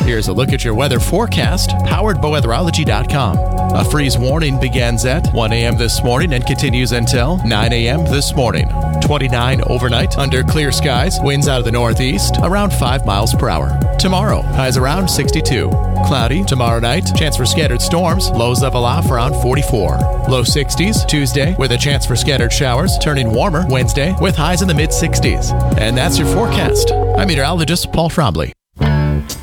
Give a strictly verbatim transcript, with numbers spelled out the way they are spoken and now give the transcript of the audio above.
Here's a look at your weather forecast, powered by weatherology dot com. A freeze warning begins at one a.m. this morning and continues until nine a.m. this morning. twenty-nine overnight under clear skies, winds out of the northeast, around five miles per hour. Tomorrow, highs around sixty-two. Cloudy tomorrow night, chance for scattered storms, lows level off around forty-four. Low sixties Tuesday with a chance for scattered showers, turning warmer Wednesday with highs in the mid sixties. And that's your forecast. I'm meteorologist Paul Trombley.